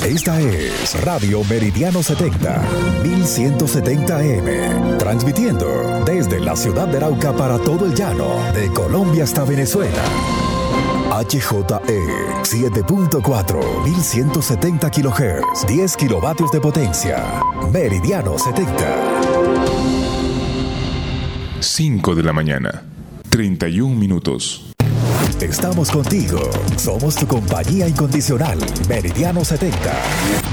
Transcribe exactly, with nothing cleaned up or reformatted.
Esta es Radio Meridiano setenta, mil ciento setenta A M, transmitiendo desde la ciudad de Arauca para todo el llano, de Colombia hasta Venezuela. H J E siete punto cuatro, mil ciento setenta kilohertz, diez kilovatios de potencia. Meridiano setenta. cinco de la mañana, treinta y un minutos. Estamos contigo. Somos tu compañía incondicional. Meridiano setenta.